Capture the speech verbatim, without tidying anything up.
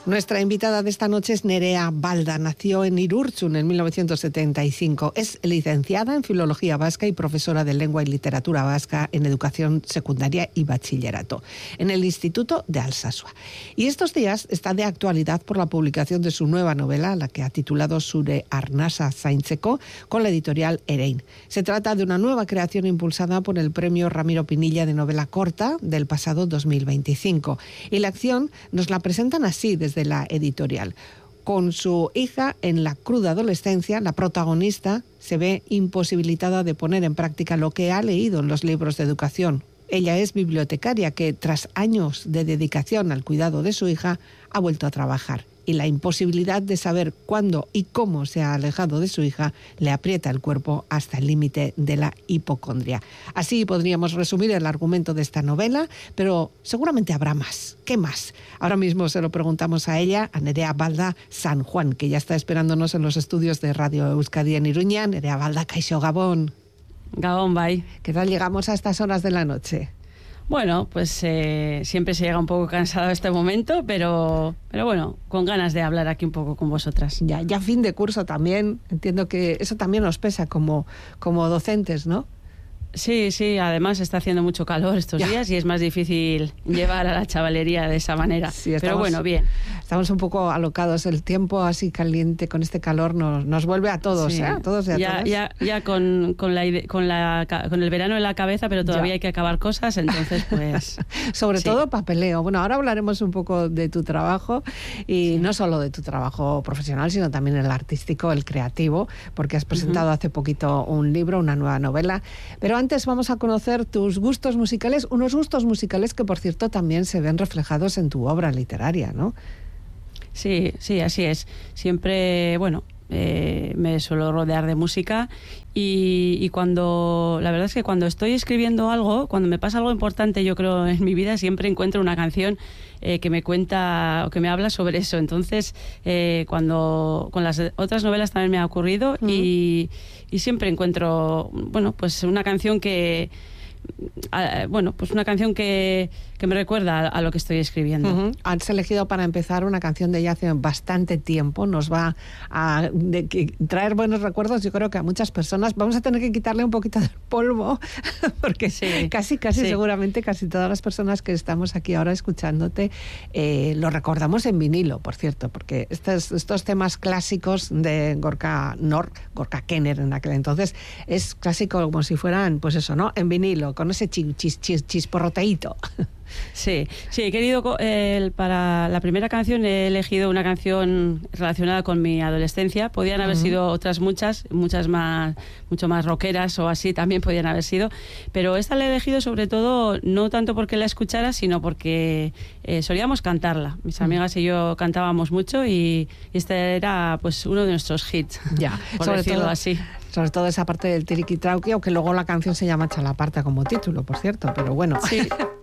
Nuestra invitada de esta noche es Nerea Balda. Nació en Irurzun en mil novecientos setenta y cinco. Es licenciada en Filología Vasca y profesora de Lengua y Literatura Vasca en Educación Secundaria y Bachillerato en el Instituto de Alsasua. Y estos días está de actualidad por la publicación de su nueva novela, la que ha titulado Zure Arnasa Zaintzeko, con la editorial Erein. Se trata de una nueva creación impulsada por el Premio Ramiro Pinilla de Novela Corta del pasado dos mil veinticinco. Y la acción nos la presentan así desde de la editorial. Con su hija en la cruda adolescencia, la protagonista se ve imposibilitada de poner en práctica lo que ha leído en los libros de educación. Ella es bibliotecaria que, tras años de dedicación al cuidado de su hija, ha vuelto a trabajar. Y la imposibilidad de saber cuándo y cómo se ha alejado de su hija le aprieta el cuerpo hasta el límite de la hipocondria. Así podríamos resumir el argumento de esta novela, pero seguramente habrá más. ¿Qué más? Ahora mismo se lo preguntamos a ella, a Nerea Balda San Juan, que ya está esperándonos en los estudios de Radio Euskadi en Iruña. Nerea Balda, kaixo Gabón. Gabón, bye. ¿Qué tal llegamos a estas horas de la noche? Bueno, pues eh, siempre se llega un poco cansado a este momento, pero, pero bueno, con ganas de hablar aquí un poco con vosotras. Ya, ya fin de curso también, entiendo que eso también nos pesa como, como docentes, ¿no? Sí, sí, además está haciendo mucho calor estos ya. días y es más difícil llevar a la chavalería de esa manera. Sí, estamos, pero bueno, bien. Estamos un poco alocados, el tiempo así caliente con este calor nos, nos vuelve a todos, sí. ¿eh? A todos y a ya, todas. Ya, ya con, con, la, con, la, con el verano en la cabeza, pero todavía ya. hay que acabar cosas, entonces pues... Sobre sí. todo papeleo. Bueno, ahora hablaremos un poco de tu trabajo y sí. no solo de tu trabajo profesional, sino también el artístico, el creativo, porque has presentado uh-huh. hace poquito un libro, una nueva novela. Pero antes vamos a conocer tus gustos musicales, unos gustos musicales que, por cierto, también se ven reflejados en tu obra literaria, ¿no? Sí, sí, así es. Siempre, bueno, eh, me suelo rodear de música y, y cuando, la verdad es que cuando estoy escribiendo algo, cuando me pasa algo importante, yo creo, en mi vida, siempre encuentro una canción eh, que me cuenta o que me habla sobre eso. Entonces, eh, cuando con las otras novelas también me ha ocurrido mm. y, y siempre encuentro, bueno, pues una canción que... Uh, bueno, pues una canción que, que me recuerda a, a lo que estoy escribiendo. Uh-huh. Has elegido para empezar una canción de ella hace bastante tiempo, nos va a de, que, traer buenos recuerdos, yo creo que a muchas personas. Vamos a tener que quitarle un poquito del polvo, porque sí, casi, casi sí. seguramente casi todas las personas que estamos aquí ahora escuchándote eh, lo recordamos en vinilo, por cierto, porque estos, estos temas clásicos de Gorka Nor, Gorka Kenner en aquel entonces, es clásico como si fueran, pues eso, ¿no? En vinilo, con ese chis, chis, chis, chisporroteíto. Sí, sí, he querido, eh, para la primera canción he elegido una canción relacionada con mi adolescencia. Podían haber uh-huh. sido otras muchas, muchas más, mucho más rockeras o así también podían haber sido, pero esta la he elegido sobre todo no tanto porque la escuchara, sino porque eh, solíamos cantarla. Mis amigas uh-huh. y yo cantábamos mucho y, y este era pues uno de nuestros hits, ya, por sobre decirlo todo, así. Sobre todo esa parte del tiriquitrauqui, aunque luego la canción se llama Chalaparta como título, por cierto, pero bueno. Sí,